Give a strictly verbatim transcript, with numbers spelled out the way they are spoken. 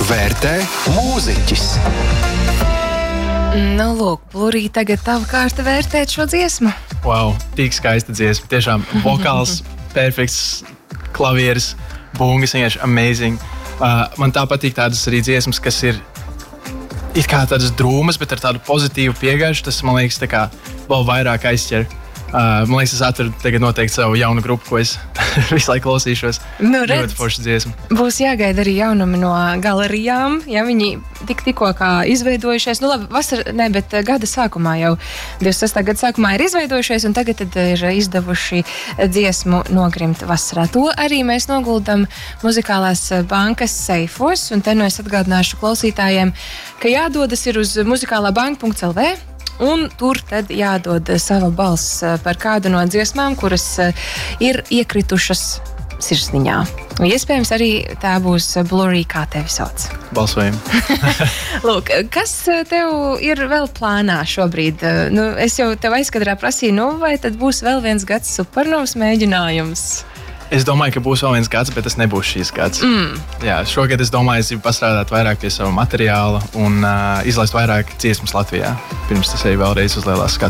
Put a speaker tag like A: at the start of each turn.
A: vērtē mūziķis.
B: Nu, lūk, Blurī, tagad tava kārta vērtēt šo dziesmu.
C: Wow, tik skaista dziesma. Tiešām vokāls, perfekts, klavieris, bungas, vienkārši amazing. Uh, man tā patīk tādas arī dziesmas, kas ir it kā tādas drūmas, bet ar tādu pozitīvu piegājušu. Tas, man liekas, tā kā vēl vairāk aizķer. Uh, man liekas, es atradu tagad noteikti savu jaunu grupu, ko es visu laiku klausīšos.
B: Nu, redz,
C: ļoti forša dziesma.
B: Būs jāgaida arī jaunumi no galerijām, ja viņi tik tikko kā izveidojušies. Nu labi, vasar, ne, bet gada sākumā jau, divdesmit sestā gada sākumā ir izveidojušies, un tagad tad ir izdevuši dziesmu Nogrimt vasarā. To arī mēs noguldam Muzikālās bankas seifos, un te nu es atgādināšu klausītājiem, ka jādodas ir uz muzikālā banka punkts el vē. Un tur tad jādod sava balss par kādu no dziesmām, kuras ir iekritušas sirsniņā. Iespējams, arī tā būs Blurī, kā tevi sauc.
C: Balsojam.
B: Lūk, kas tev ir vēl plānā šobrīd? Nu, es jau tev aizkadrā prasīju, nu, vai tad būs vēl viens gads supernovas mēģinājums?
C: Es domāju, ka būs vēl viens gads, bet tas nebūs šīs gads.
B: Mm.
C: Jā, šogad es domāju, es gribu pastrādāt vairāk pie sava materiāla un uh, izlaist vairāk dziesmas Latvijā. Pirms tas arī vēlreiz uz lielās skatuves.